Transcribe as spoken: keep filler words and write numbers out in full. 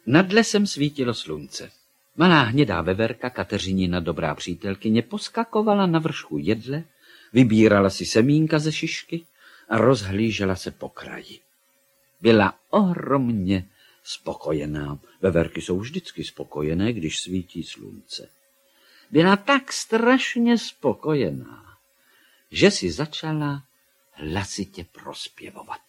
Nad lesem svítilo slunce. Malá hnědá veverka, Kateřinina dobrá přítelkyně, poskakovala na vršku jedle, vybírala si semínka ze šišky a rozhlížela se po kraji. Byla ohromně spokojená. Veverky jsou vždycky spokojené, když svítí slunce. Byla tak strašně spokojená, že si začala hlasitě prospěvovat.